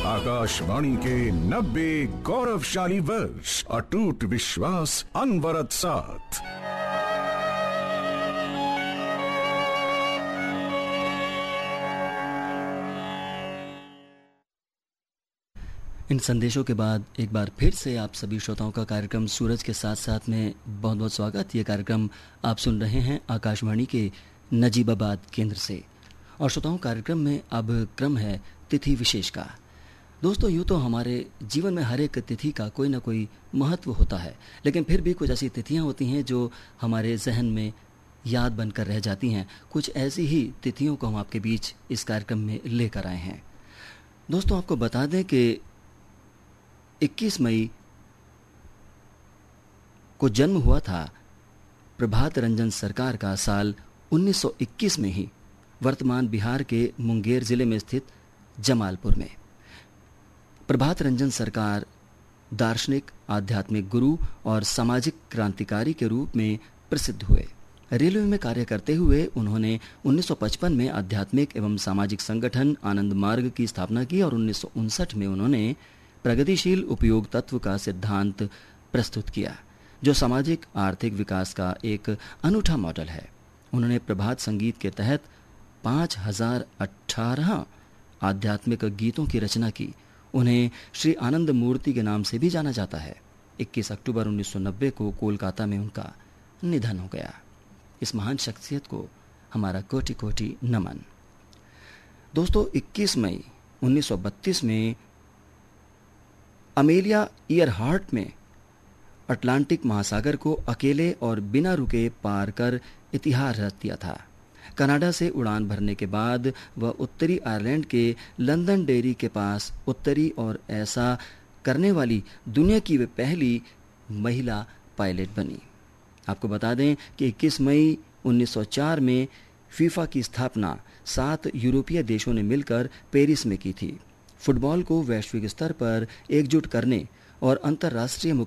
आकाशवाणी के 90 गौरवशाली वर्ष, अटूट विश्वास, अनवरत साथ। इन संदेशों के बाद एक बार फिर से आप सभी श्रोताओं का कार्यक्रम सूरज के साथ साथ में बहुत बहुत स्वागत। ये कार्यक्रम आप सुन रहे हैं आकाशवाणी के नजीबाबाद केंद्र से। और श्रोताओं, कार्यक्रम में अब क्रम है तिथि विशेष का। दोस्तों, यूँ तो हमारे जीवन में हर एक तिथि का कोई ना कोई महत्व होता है, लेकिन फिर भी कुछ ऐसी तिथियाँ होती हैं जो हमारे जहन में याद बनकर रह जाती हैं। कुछ ऐसी ही तिथियों को हम आपके बीच इस कार्यक्रम में लेकर आए हैं। दोस्तों, आपको बता दें कि 21 मई को जन्म हुआ था प्रभात रंजन सरकार का साल 1921 में ही, वर्तमान बिहार के मुंगेर जिले में स्थित जमालपुर में। प्रभात रंजन सरकार दार्शनिक, आध्यात्मिक गुरु और सामाजिक क्रांतिकारी के रूप में प्रसिद्ध हुए। रेलवे में कार्य करते हुए उन्होंने 1955 में आध्यात्मिक एवं सामाजिक संगठन आनंद मार्ग की स्थापना की और 1959 में उन्होंने प्रगतिशील उपयोग तत्व का सिद्धांत प्रस्तुत किया, जो सामाजिक आर्थिक विकास का एक अनूठा मॉडल है। उन्होंने प्रभात संगीत के तहत 5018 आध्यात्मिक गीतों की रचना की। उन्हें श्री आनंद मूर्ति के नाम से भी जाना जाता है। 21 अक्टूबर 1990 को कोलकाता में उनका निधन हो गया। इस महान शख्सियत को हमारा कोटि कोटि नमन। दोस्तों, 21 मई 1932 में अमेलिया ईयरहार्ट में अटलांटिक महासागर को अकेले और बिना रुके पार कर इतिहास रच दिया था। कनाडा से उड़ान भरने के बाद वह उत्तरी आयरलैंड के लंदन डेयरी के पास उतरी और ऐसा करने वाली दुनिया की वे पहली महिला पायलट बनी। आपको बता दें कि 21 मई 1904 में फीफा की स्थापना 7 यूरोपीय देशों ने मिलकर पेरिस में की थी। फुटबॉल को वैश्विक स्तर पर एकजुट करने और अंतर्राष्ट्रीय